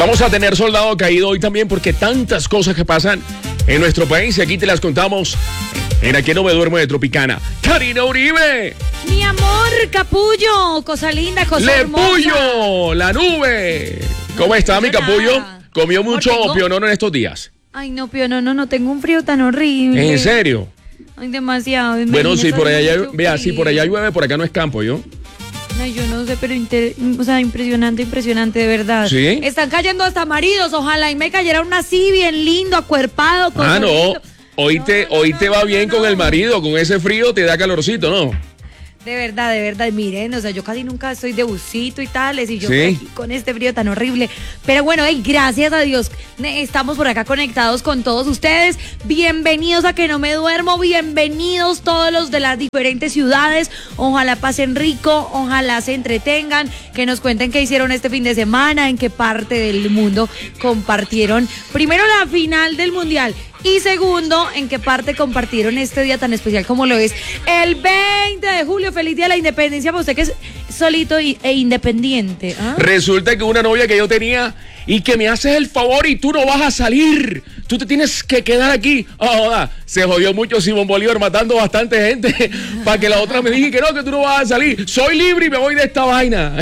Vamos a tener soldado caído hoy también porque tantas cosas que pasan en nuestro país y aquí te las contamos en Aquí No Me Duermo de Tropicana. ¡Karina Uribe! Mi amor, capullo, cosa linda, cosa hermosa. ¡Lepullo! ¡La nube! ¿Cómo está mi capullo? ¿Comió mucho pionono en estos días? Ay, no, pionono, no tengo un frío tan horrible. ¿En serio? Ay, demasiado. Bueno, sí, por allá, vea, si por allá llueve, por acá no es campo, ¿yo? Ay, yo no sé, pero impresionante, de verdad. ¿Sí? Están cayendo hasta maridos, ojalá y me cayera uno así, bien lindo, acuerpado. No, lindo. hoy te va bien con el marido, con ese frío te da calorcito, ¿no? De verdad, miren, o sea, yo casi nunca soy de busito y tales, y yo ¿Sí? aquí con este frío tan horrible. Pero bueno, gracias a Dios, estamos por acá conectados con todos ustedes. Bienvenidos a Que No Me Duermo, bienvenidos todos los de las diferentes ciudades. Ojalá pasen rico, ojalá se entretengan, que nos cuenten qué hicieron este fin de semana, en qué parte del mundo compartieron. Primero, la final del Mundial. Y segundo, ¿en qué parte compartieron este día tan especial como lo es el 20 de julio? Feliz Día de la Independencia para usted que es solito e independiente. ¿Ah? Resulta que una novia que yo tenía y que me haces el favor y tú no vas a salir. Tú te tienes que quedar aquí. Oh, se jodió mucho Simón Bolívar matando bastante gente para que la otra me diga que tú no vas a salir. Soy libre y me voy de esta vaina.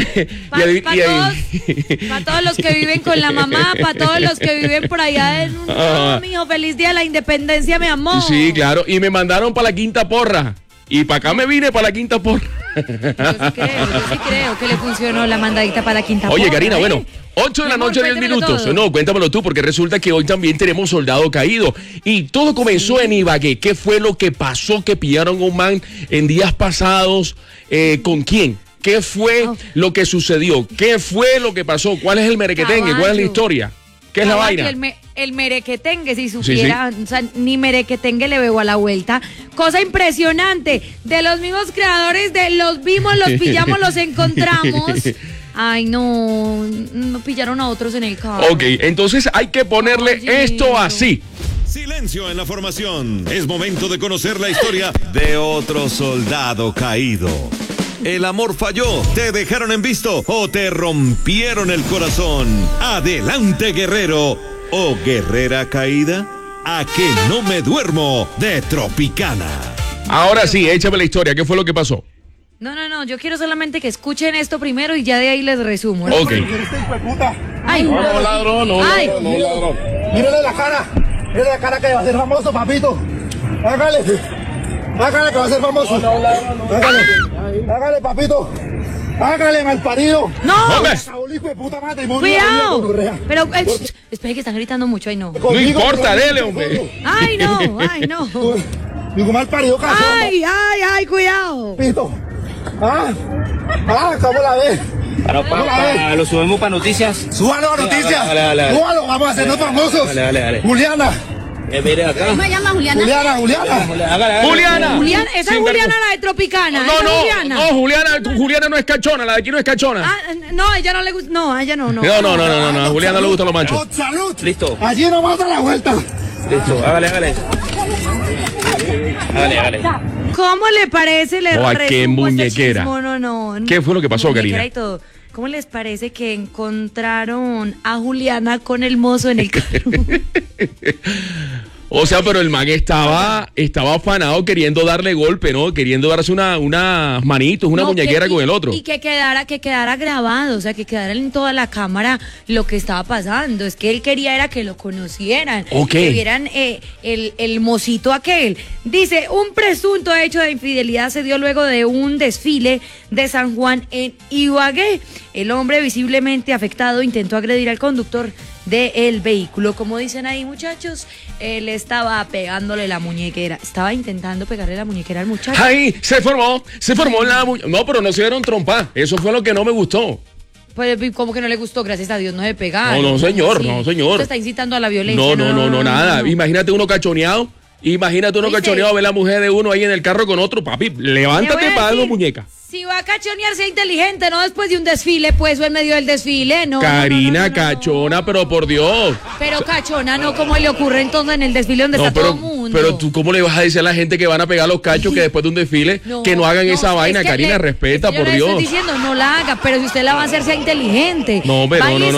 Para todos los que viven con la mamá, para todos los que viven por allá en mijo, feliz día de la independencia, mi amor. Sí, claro. Y me mandaron para la quinta porra. Y para acá me vine para la quinta porra. Yo sí creo que le funcionó la mandadita para la quinta porra. Oye, Karina, bueno, 8 de la noche, 10 minutos. Todo. No, cuéntamelo tú, porque resulta que hoy también tenemos soldado caído. Y todo comenzó en Ibagué. ¿Qué fue lo que pasó? Que pillaron a un man en días pasados. ¿Con quién? ¿Qué fue lo que sucedió? ¿Qué fue lo que pasó? ¿Cuál es el merequetengue? ¿Cuál es la historia? ¿Qué es la vaina? El merequetengue, si supiera, sí. O sea, ni merequetengue le veo a la vuelta. Cosa impresionante, de los mismos creadores de Los Vimos, Los Pillamos, Los Encontramos. Ay, no pillaron a otros en el carro. Ok, entonces hay que ponerle esto así. Silencio en la formación. Es momento de conocer la historia de otro soldado caído. El amor falló, te dejaron en visto o te rompieron el corazón. Adelante, guerrero o guerrera caída. A Que No Me Duermo de Tropicana. Ahora sí, échame la historia. ¿Qué fue lo que pasó? No, yo quiero solamente que escuchen esto primero y ya de ahí les resumo. Ok. Ay, no, ladrón, no, ladrón. Mírale la cara que va a ser famoso, papito. Hágale que va a ser famoso. Hágale, papito. Hágale, malparido. ¡No! Cuidado. Pero, espere que están gritando mucho. Ay, no. No importa, dele, hombre. Ay, no. Digo, malparido, cazón. Ay, cuidado. Papito. ¿Cómo la ves? Lo subimos para noticias. Súbalo a noticias. Dale. Súbalo, vamos a hacernos famosos. Dale. Juliana. Mire acá. ¿Cómo se llama Juliana? Juliana. Esa es Juliana, la de Tropicana. Juliana no es cachona, la de aquí no es cachona. No, a ella no le gusta. No, a ella no. No, a Juliana no le gustan los machos. ¡Salud! Listo. Allí nos vamos a dar la vuelta. Listo, hágale. ¿Cómo le parece? ¡Qué muñequera! No. ¿Qué fue lo que pasó, Karina? ¿Cómo les parece que encontraron a Juliana con el mozo en el carro? O sea, pero el man estaba afanado queriendo darle golpe, ¿no? Queriendo darse unas manitos, una muñequera con el otro. Y que quedara grabado, o sea, que quedara en toda la cámara lo que estaba pasando. Es que él quería era que lo conocieran, que vieran el mocito aquel. Dice, un presunto hecho de infidelidad se dio luego de un desfile de San Juan en Ibagué. El hombre visiblemente afectado intentó agredir al conductor del vehículo. Como dicen ahí, muchachos, él estaba pegándole la muñequera. Estaba intentando pegarle la muñequera al muchacho. ¡Ay! Se formó la muñequera. No, pero no se dieron trompa. Eso fue lo que no me gustó. Pues, ¿cómo que no le gustó? Gracias a Dios no se pegaron. No, señor. Usted está incitando a la violencia. No, nada. Imagínate uno cachoneado. Ve la mujer de uno ahí en el carro con otro. Papi, levántate para darle muñeca. Si va a cachonear, sea inteligente, no después de un desfile, pues, o en medio del desfile, no. Karina, cachona, pero por Dios. Pero cachona, no, ¿cómo le ocurre entonces en el desfile donde está todo el mundo? Pero tú, ¿cómo le vas a decir a la gente que van a pegar los cachos que después de un desfile, que no hagan esa vaina? Karina, respeta, por Dios. Yo le estoy diciendo, no la haga, pero si usted la va a hacer, sea inteligente. No, pero no.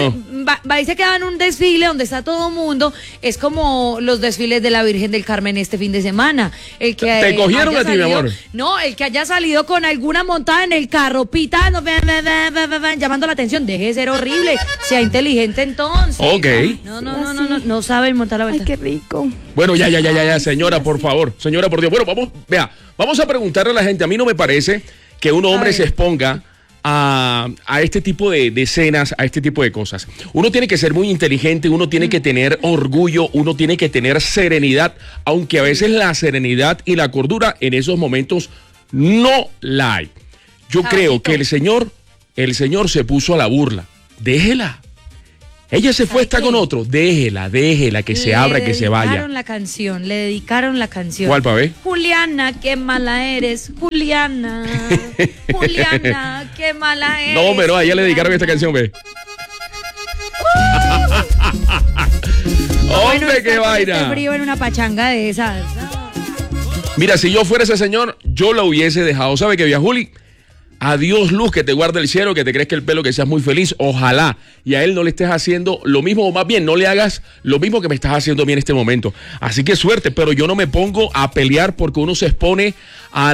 va y se queda en un desfile donde está todo el mundo. Es como los desfiles de la Virgen del Carmen este fin de semana. El que ¿Te cogieron a ti, mi amor? No, el que haya salido con alguna montada en el carro, pitando, llamando la atención. Deje de ser horrible. Sea inteligente entonces. Ok. No saben montar la vuelta. Ay, qué rico. Bueno, ya, señora, por favor. Señora, por Dios. Bueno, vamos a preguntarle a la gente. A mí no me parece que un hombre se exponga a este tipo de escenas, a este tipo de cosas. Uno tiene que ser muy inteligente, uno tiene que tener orgullo, uno tiene que tener serenidad, aunque a veces la serenidad y la cordura en esos momentos no la hay. Yo creo que el señor se puso a la burla. Déjela. Ella se fue, está con otro. Déjela, que se abra, que se vaya. Le dedicaron la canción. ¿Cuál, pa' ver? Juliana, qué mala eres. Juliana, qué mala eres. No, pero a ella le dedicaron esta canción, ve. Hombre, qué vaina. Este frío en una pachanga de esas. Mira, si yo fuera ese señor, yo la hubiese dejado. ¿Sabe qué, vieja Juli? Adiós, luz, que te guarde el cielo, que te crezca el pelo, que seas muy feliz. Ojalá. Y a él no le estés haciendo lo mismo, o más bien, no le hagas lo mismo que me estás haciendo a mí en este momento. Así que suerte, pero yo no me pongo a pelear porque uno se expone a